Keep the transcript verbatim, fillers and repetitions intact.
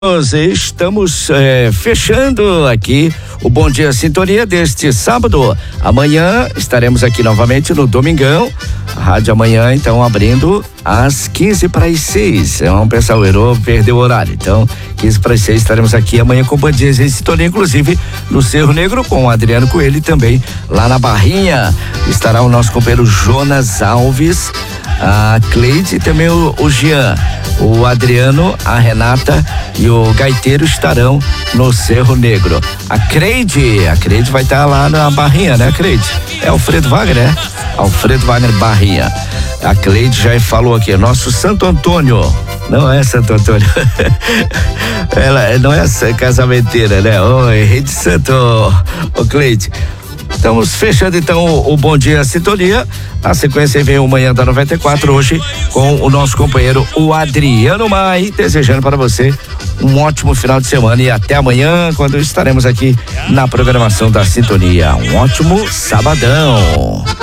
Nós estamos é, fechando aqui o Bom Dia Sintonia deste sábado. Amanhã estaremos aqui novamente no Domingão. A Rádio Amanhã, então, abrindo às quinze para as seis. Vamos pensar, o Herô perdeu o horário. Então, quinze para as seis estaremos aqui amanhã com o Bom Dia Sintonia, inclusive no Cerro Negro, com o Adriano Coelho e também lá na Barrinha. Estará o nosso companheiro Jonas Alves, a Cleide e também o, o Jean. O Adriano, a Renata e o Gaiteiro estarão no Cerro Negro. A Creide, a Creide vai estar lá na Barrinha, né, Creide? É Alfredo Wagner, né? Alfredo Wagner Barrinha. A Cleide já falou aqui, nosso Santo Antônio. Não é Santo Antônio. Ela não é casamenteira, né? Oi, Rei de Santo, ô Cleide. Estamos fechando então o, o Bom Dia Sintonia. Na sequência vem o Manhã da noventa e quatro hoje com o nosso companheiro, o Adriano Mai, desejando para você um ótimo final de semana e até amanhã, quando estaremos aqui na programação da Sintonia. Um ótimo sabadão.